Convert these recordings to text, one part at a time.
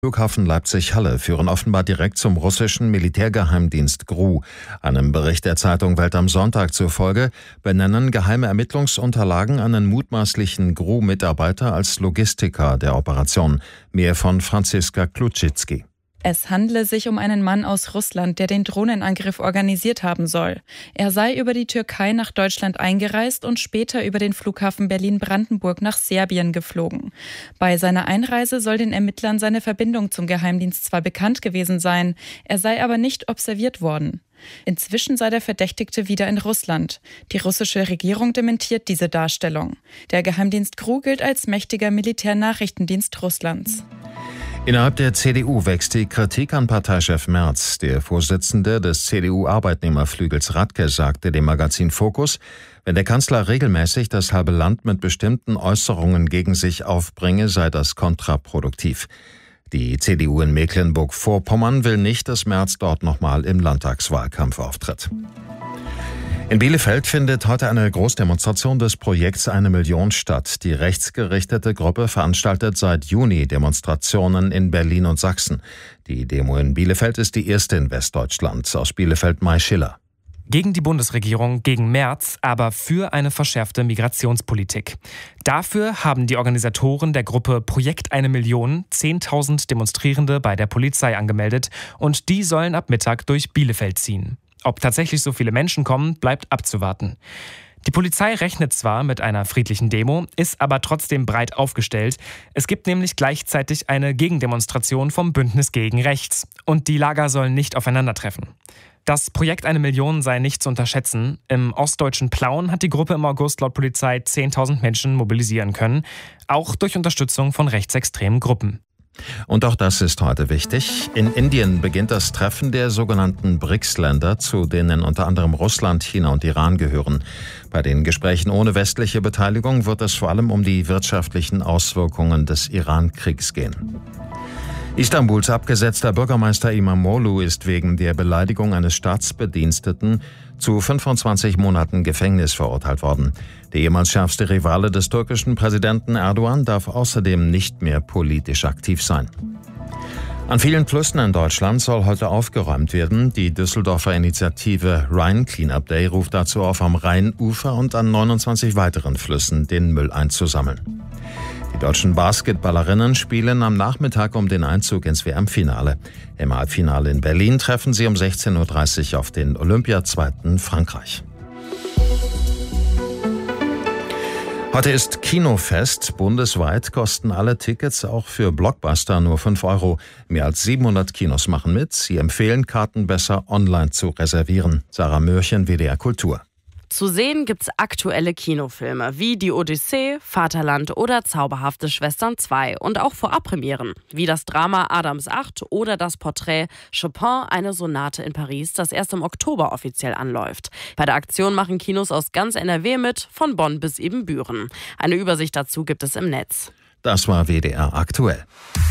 Flughafen Leipzig-Halle führen offenbar direkt zum russischen Militärgeheimdienst GRU. Einem Bericht der Zeitung Welt am Sonntag zufolge benennen geheime Ermittlungsunterlagen einen mutmaßlichen GRU-Mitarbeiter als Logistiker der Operation. Mehr von Franziska Kluczycki. Es handle sich um einen Mann aus Russland, der den Drohnenangriff organisiert haben soll. Er sei über die Türkei nach Deutschland eingereist und später über den Flughafen Berlin-Brandenburg nach Serbien geflogen. Bei seiner Einreise soll den Ermittlern seine Verbindung zum Geheimdienst zwar bekannt gewesen sein, er sei aber nicht observiert worden. Inzwischen sei der Verdächtigte wieder in Russland. Die russische Regierung dementiert diese Darstellung. Der Geheimdienst GRU gilt als mächtiger Militärnachrichtendienst Russlands. Innerhalb der CDU wächst die Kritik an Parteichef Merz. Der Vorsitzende des CDU-Arbeitnehmerflügels Radke sagte dem Magazin Focus, wenn der Kanzler regelmäßig das halbe Land mit bestimmten Äußerungen gegen sich aufbringe, sei das kontraproduktiv. Die CDU in Mecklenburg-Vorpommern will nicht, dass Merz dort nochmal im Landtagswahlkampf auftritt. In Bielefeld findet heute eine Großdemonstration des Projekts 1 Million statt. Die rechtsgerichtete Gruppe veranstaltet seit Juni Demonstrationen in Berlin und Sachsen. Die Demo in Bielefeld ist die erste in Westdeutschland. Aus Bielefeld Mai Schiller. Gegen die Bundesregierung, gegen Merz, aber für eine verschärfte Migrationspolitik. Dafür haben die Organisatoren der Gruppe Projekt 1 Million 10.000 Demonstrierende bei der Polizei angemeldet und die sollen ab Mittag durch Bielefeld ziehen. Ob tatsächlich so viele Menschen kommen, bleibt abzuwarten. Die Polizei rechnet zwar mit einer friedlichen Demo, ist aber trotzdem breit aufgestellt. Es gibt nämlich gleichzeitig eine Gegendemonstration vom Bündnis gegen Rechts. Und die Lager sollen nicht aufeinandertreffen. Das Projekt 1 Million sei nicht zu unterschätzen. Im ostdeutschen Plauen hat die Gruppe im August laut Polizei 10.000 Menschen mobilisieren können. Auch durch Unterstützung von rechtsextremen Gruppen. Und auch das ist heute wichtig. In Indien beginnt das Treffen der sogenannten BRICS-Länder, zu denen unter anderem Russland, China und Iran gehören. Bei den Gesprächen ohne westliche Beteiligung wird es vor allem um die wirtschaftlichen Auswirkungen des Iran-Kriegs gehen. Istanbuls abgesetzter Bürgermeister İmamoğlu ist wegen der Beleidigung eines Staatsbediensteten zu 25 Monaten Gefängnis verurteilt worden. Der ehemals schärfste Rivale des türkischen Präsidenten Erdogan darf außerdem nicht mehr politisch aktiv sein. An vielen Flüssen in Deutschland soll heute aufgeräumt werden. Die Düsseldorfer Initiative Rhine Cleanup Day ruft dazu auf, am Rheinufer und an 29 weiteren Flüssen den Müll einzusammeln. Die deutschen Basketballerinnen spielen am Nachmittag um den Einzug ins WM-Finale. Im Halbfinale in Berlin treffen sie um 16.30 Uhr auf den Olympiazweiten Frankreich. Heute ist Kinofest. Bundesweit kosten alle Tickets auch für Blockbuster nur 5 Euro. Mehr als 700 Kinos machen mit. Sie empfehlen, Karten besser online zu reservieren. Sarah Mörchen, WDR Kultur. Zu sehen gibt's aktuelle Kinofilme wie Die Odyssee, Vaterland oder Zauberhafte Schwestern 2 und auch Vorabpremieren, wie das Drama Adams 8 oder das Porträt Chopin, eine Sonate in Paris, das erst im Oktober offiziell anläuft. Bei der Aktion machen Kinos aus ganz NRW mit, von Bonn bis Ibbenbüren. Eine Übersicht dazu gibt es im Netz. Das war WDR aktuell.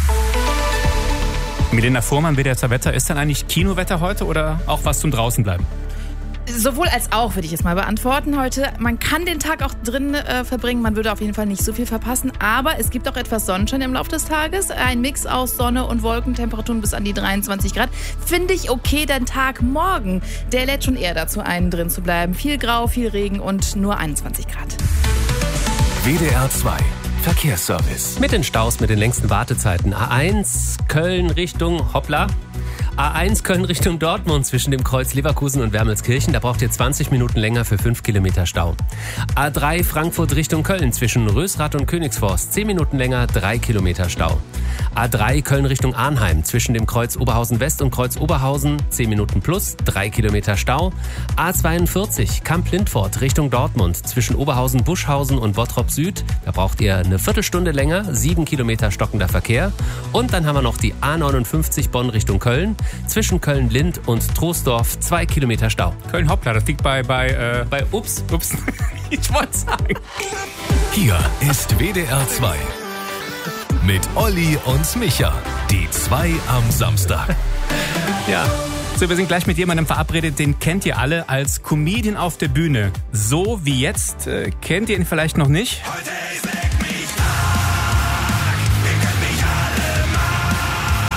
Milena Fuhrmann, WDR zur Wetter. Ist denn eigentlich Kinowetter heute oder auch was zum Draußenbleiben? Sowohl als auch, würde ich jetzt mal beantworten heute. Man kann den Tag auch drin verbringen, man würde auf jeden Fall nicht so viel verpassen, aber es gibt auch etwas Sonnenschein im Laufe des Tages. Ein Mix aus Sonne und Wolken, Temperaturen bis an die 23 Grad. Finde ich okay, denn Tag morgen, der lädt schon eher dazu ein, drin zu bleiben. Viel Grau, viel Regen und nur 21 Grad. WDR 2 Verkehrsservice. Mit den Staus, mit den längsten Wartezeiten. A1 Köln Richtung Hoppla. A1 Köln Richtung Dortmund zwischen dem Kreuz Leverkusen und Wermelskirchen. Da braucht ihr 20 Minuten länger für 5 Kilometer Stau. A3 Frankfurt Richtung Köln zwischen Rösrath und Königsforst. 10 Minuten länger, 3 Kilometer Stau. A3 Köln Richtung Arnheim zwischen dem Kreuz Oberhausen West und Kreuz Oberhausen. 10 Minuten plus, 3 Kilometer Stau. A42 Kamp-Lindfort Richtung Dortmund zwischen Oberhausen, Buschhausen und Bottrop Süd. Da braucht ihr eine Viertelstunde länger, 7 Kilometer stockender Verkehr. Und dann haben wir noch die A59 Bonn Richtung Köln. Zwischen Köln-Lind und Troisdorf 2 Kilometer Stau. Köln-Hoppla, das liegt bei Ups. Ich wollte sagen. Hier ist WDR 2. Mit Olli und Micha. Die 2 am Samstag. Ja. So, wir sind gleich mit jemandem verabredet, den kennt ihr alle als Comedian auf der Bühne. So wie jetzt. Kennt ihr ihn vielleicht noch nicht? Heute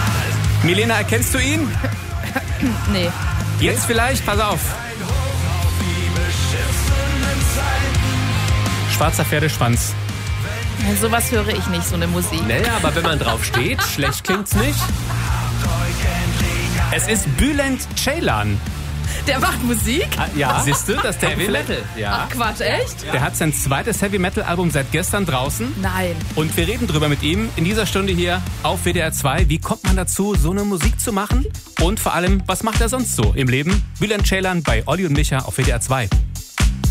Milena, erkennst du ihn? Nee. Jetzt vielleicht, pass auf. Schwarzer Pferdeschwanz. Sowas höre ich nicht, so eine Musik. Naja, aber wenn man drauf steht, schlecht klingt's nicht. Es ist Bülent Ceylan. Der macht Musik? Ja. Siehst du, das Heavy Metal. Ja. Ach Quatsch, echt? Der hat sein zweites Heavy-Metal-Album seit gestern draußen. Nein. Und wir reden drüber mit ihm in dieser Stunde hier auf WDR 2. Wie kommt man dazu, so eine Musik zu machen? Und vor allem, was macht er sonst so im Leben? Bülent Ceylan bei Olli und Micha auf WDR 2.